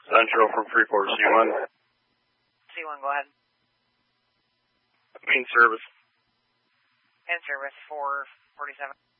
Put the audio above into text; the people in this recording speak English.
Central from Freeport, C1. C1, go ahead. Main service. In service, 447.